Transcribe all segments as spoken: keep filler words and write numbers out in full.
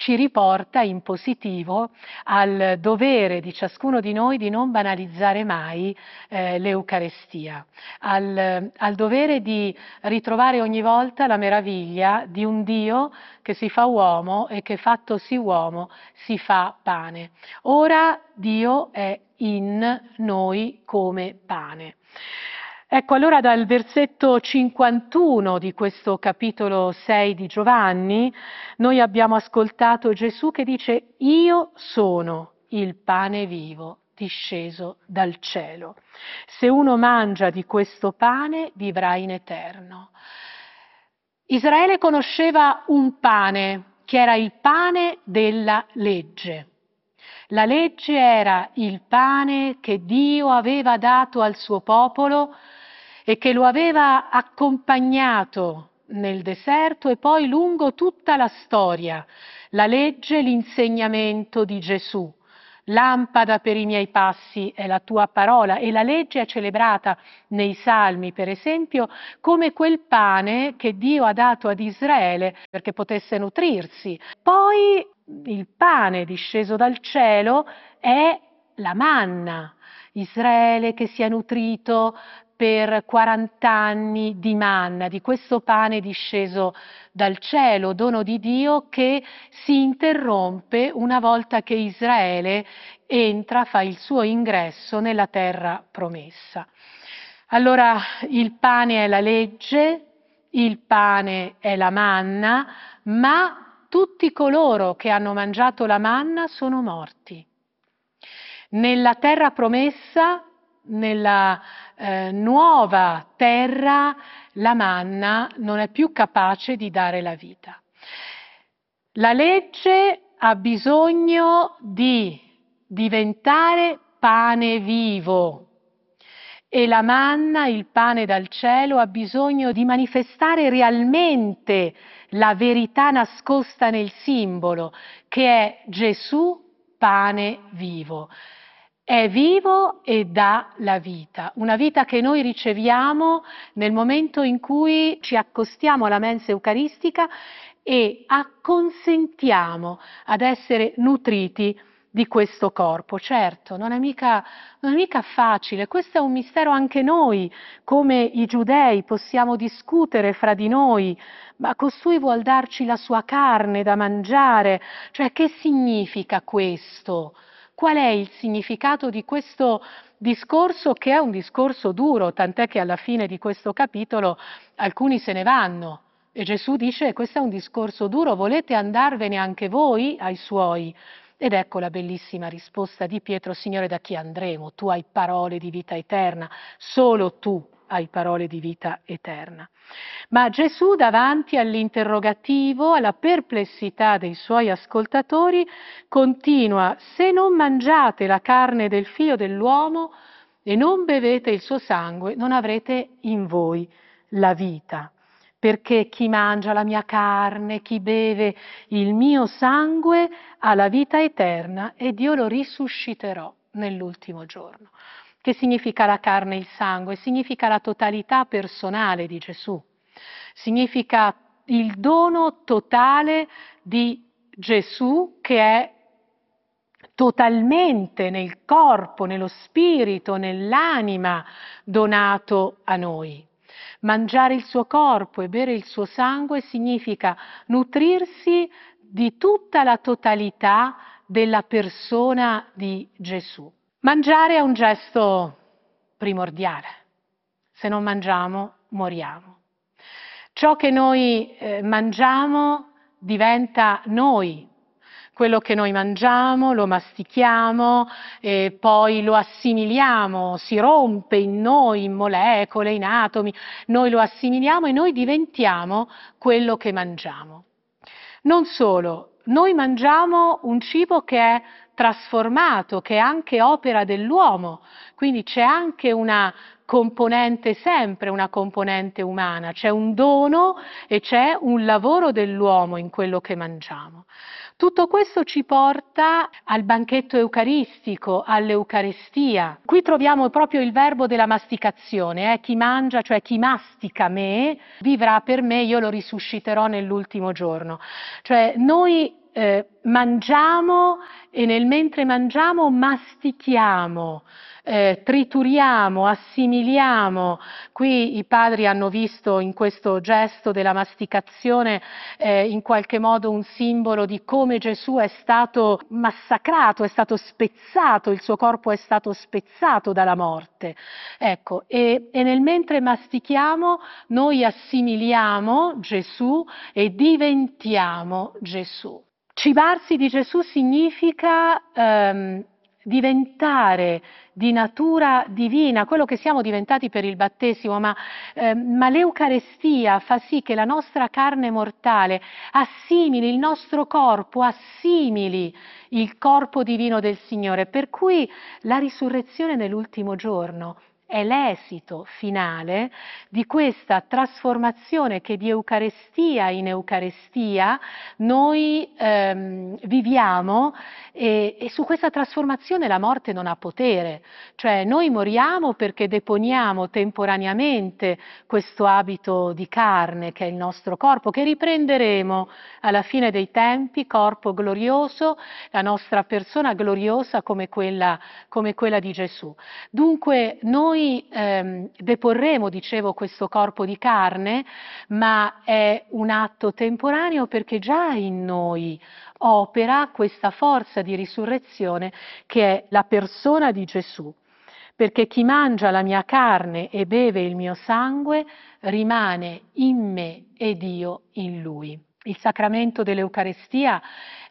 ci riporta in positivo al dovere di ciascuno di noi di non banalizzare mai eh, l'Eucarestia, al, al dovere di ritrovare ogni volta la meraviglia di un Dio che si fa uomo e che fattosi uomo si fa pane. Ora Dio è in noi come pane. Ecco, allora dal versetto cinquantuno di questo capitolo sei di Giovanni, noi abbiamo ascoltato Gesù che dice: io sono il pane vivo disceso dal cielo. Se uno mangia di questo pane vivrà in eterno. Israele conosceva un pane che era il pane della legge. La legge era il pane che Dio aveva dato al suo popolo e che lo aveva accompagnato nel deserto e poi lungo tutta la storia. La legge, l'insegnamento di Gesù. Lampada per i miei passi è la tua parola, e la legge è celebrata nei Salmi, per esempio, come quel pane che Dio ha dato ad Israele perché potesse nutrirsi. Poi il pane disceso dal cielo è la manna. Israele che si è nutrito per quarant'anni di manna, di questo pane disceso dal cielo, dono di Dio che si interrompe una volta che Israele entra, fa il suo ingresso nella terra promessa. Allora il pane è la legge, il pane è la manna, ma tutti coloro che hanno mangiato la manna sono morti. Nella terra promessa, nella eh, nuova terra, la manna non è più capace di dare la vita. La legge ha bisogno di diventare pane vivo e la manna, il pane dal cielo, ha bisogno di manifestare realmente la verità nascosta nel simbolo, che è Gesù, pane vivo. È vivo e dà la vita, una vita che noi riceviamo nel momento in cui ci accostiamo alla mensa eucaristica e acconsentiamo ad essere nutriti di questo corpo. Certo, non è mica, non è mica facile, questo è un mistero anche noi, come i giudei possiamo discutere fra di noi, ma costui vuol darci la sua carne da mangiare, cioè che significa questo? Qual è il significato di questo discorso, che è un discorso duro, tant'è che alla fine di questo capitolo alcuni se ne vanno e Gesù dice: questo è un discorso duro, volete andarvene anche voi ai suoi? Ed ecco la bellissima risposta di Pietro: Signore, da chi andremo? Tu hai parole di vita eterna, solo tu hai parole di vita eterna. Ma Gesù, davanti all'interrogativo, alla perplessità dei suoi ascoltatori, continua: se non mangiate la carne del Figlio dell'uomo e non bevete il suo sangue, non avrete in voi la vita. Perché chi mangia la mia carne, chi beve il mio sangue, ha la vita eterna ed io lo risusciterò nell'ultimo giorno. Che significa la carne e il sangue? Significa la totalità personale di Gesù. Significa il dono totale di Gesù, che è totalmente nel corpo, nello spirito, nell'anima donato a noi. Mangiare il suo corpo e bere il suo sangue significa nutrirsi di tutta la totalità della persona di Gesù. Mangiare è un gesto primordiale. Se non mangiamo, moriamo. Ciò che noi eh, mangiamo diventa noi. Quello che noi mangiamo lo mastichiamo e poi lo assimiliamo, si rompe in noi, in molecole, in atomi, noi lo assimiliamo e noi diventiamo quello che mangiamo. Non solo, noi mangiamo un cibo che è trasformato, che è anche opera dell'uomo, quindi c'è anche una componente, sempre una componente umana, c'è un dono e c'è un lavoro dell'uomo in quello che mangiamo. Tutto questo ci porta al banchetto eucaristico, all'Eucarestia. Qui troviamo proprio il verbo della masticazione, eh? Chi mangia, cioè chi mastica me, vivrà per me, io lo risusciterò nell'ultimo giorno. Cioè noi eh, mangiamo e nel mentre mangiamo mastichiamo, eh, trituriamo, assimiliamo. Qui i padri hanno visto in questo gesto della masticazione eh, in qualche modo un simbolo di come Gesù è stato massacrato, è stato spezzato, il suo corpo è stato spezzato dalla morte. Ecco, e, e nel mentre mastichiamo noi assimiliamo Gesù e diventiamo Gesù. Cibarsi di Gesù significa ehm, diventare di natura divina, quello che siamo diventati per il battesimo, ma, eh, ma l'Eucarestia fa sì che la nostra carne mortale assimili il nostro corpo, assimili il corpo divino del Signore, per cui la risurrezione nell'ultimo giorno è l'esito finale di questa trasformazione che di Eucarestia in Eucarestia noi ehm, viviamo e, e su questa trasformazione la morte non ha potere, cioè noi moriamo perché deponiamo temporaneamente questo abito di carne che è il nostro corpo, che riprenderemo alla fine dei tempi, corpo glorioso, la nostra persona gloriosa come quella, come quella di Gesù. Dunque noi Noi ehm, deporremo, dicevo, questo corpo di carne, ma è un atto temporaneo perché già in noi opera questa forza di risurrezione che è la persona di Gesù. Perché chi mangia la mia carne e beve il mio sangue rimane in me ed io in lui. Il sacramento dell'Eucarestia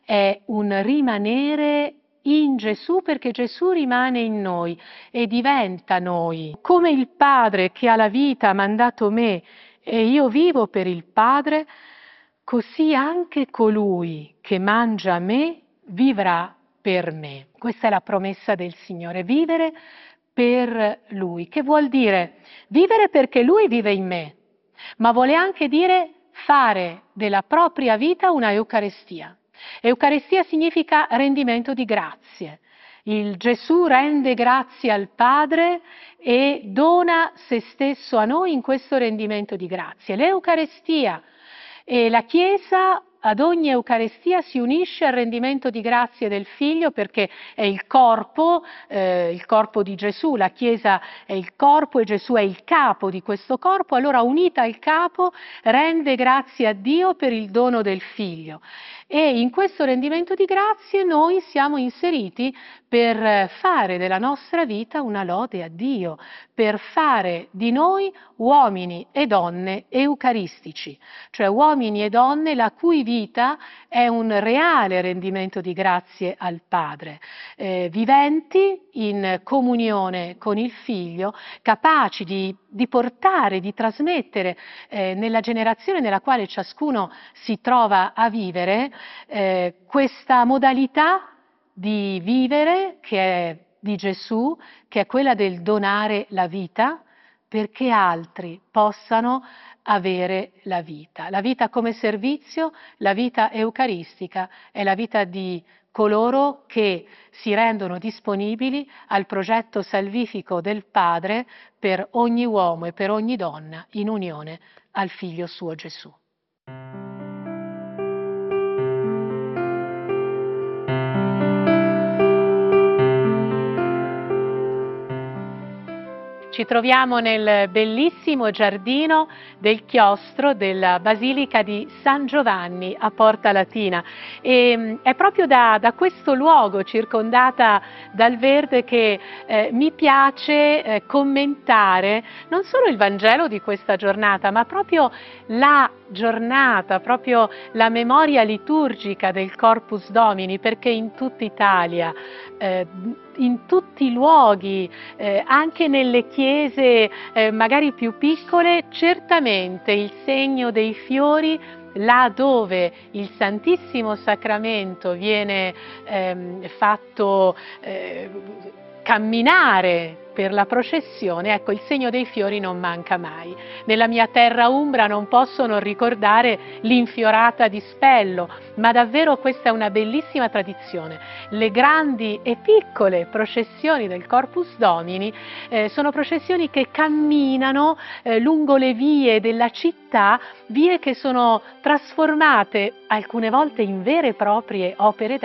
è un rimanere in Gesù perché Gesù rimane in noi e diventa noi. Come il Padre che ha la vita ha mandato me e io vivo per il Padre, così anche colui che mangia me vivrà per me. Questa è la promessa del Signore, vivere per Lui. Che vuol dire? Vivere perché Lui vive in me, ma vuole anche dire fare della propria vita una Eucarestia. Eucaristia significa rendimento di grazie. Il Gesù rende grazie al Padre e dona se stesso a noi in questo rendimento di grazie. L'Eucaristia e la Chiesa ad ogni Eucaristia si unisce al rendimento di grazie del Figlio perché è il corpo, eh, il corpo di Gesù, la Chiesa è il corpo e Gesù è il capo di questo corpo, allora unita al capo rende grazie a Dio per il dono del Figlio. E in questo rendimento di grazie noi siamo inseriti per fare della nostra vita una lode a Dio, per fare di noi uomini e donne eucaristici, cioè uomini e donne la cui vita è un reale rendimento di grazie al Padre, eh, viventi in comunione con il Figlio, capaci di, di portare, di trasmettere eh, nella generazione nella quale ciascuno si trova a vivere eh, questa modalità di vivere che è di Gesù, che è quella del donare la vita perché altri possano avere la vita. La vita come servizio, la vita eucaristica è la vita di coloro che si rendono disponibili al progetto salvifico del Padre per ogni uomo e per ogni donna in unione al Figlio suo Gesù. Ci troviamo nel bellissimo giardino del chiostro della Basilica di San Giovanni a Porta Latina e è proprio da, da questo luogo circondata dal verde che eh, mi piace eh, commentare non solo il Vangelo di questa giornata, ma proprio la giornata, proprio la memoria liturgica del Corpus Domini, perché in tutta Italia, eh, in tutti i luoghi, eh, anche nelle chiese eh, magari più piccole, certamente il segno dei fiori, là dove il Santissimo Sacramento viene ehm, fatto eh, camminare per la processione, ecco, il segno dei fiori non manca mai. Nella mia terra umbra non posso non ricordare l'infiorata di Spello, ma davvero questa è una bellissima tradizione. Le grandi e piccole processioni del Corpus Domini eh, sono processioni che camminano eh, lungo le vie della città, vie che sono trasformate alcune volte in vere e proprie opere d'arte